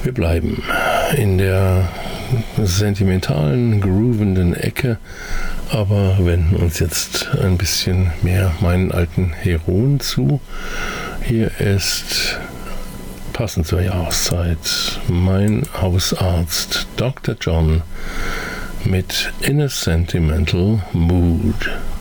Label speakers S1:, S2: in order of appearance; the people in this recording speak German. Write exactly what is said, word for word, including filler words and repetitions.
S1: Wir bleiben in der sentimentalen, groovenden Ecke, aber wenden uns jetzt ein bisschen mehr meinen alten Heroen zu. Hier ist, passend zur Jahreszeit, mein Hausarzt Doktor John mit In a Sentimental Mood.